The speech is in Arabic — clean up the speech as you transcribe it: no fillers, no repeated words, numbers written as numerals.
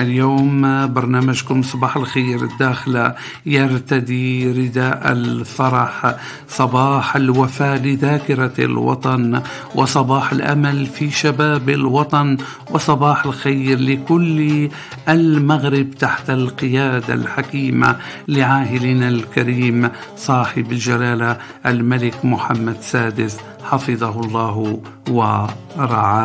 اليوم برنامجكم صباح الخير الداخل يرتدي رداء الفرح، صباح الوفاء لذاكرة الوطن، وصباح الأمل في شباب الوطن، وصباح الخير لكل المغرب تحت القيادة الحكيمة لعاهلنا الكريم صاحب الجلالة الملك محمد السادس حفظه الله ورعاه.